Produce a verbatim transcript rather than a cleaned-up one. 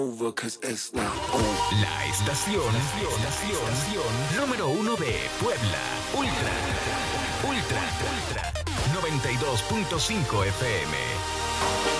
La estación, estación número uno de Puebla. Ultra, Ultra, Ultra, noventa y dos punto cinco F M.